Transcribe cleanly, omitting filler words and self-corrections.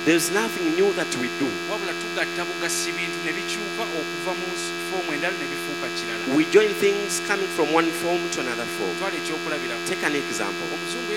There's nothing new that we do. wabula tugatta bugasi bintu ne bikyuka okuva mu foomu endala ne bifuuka kirala. We join things coming from one form to another form. Twala ekyokulabirako. Take an example. Omuzungu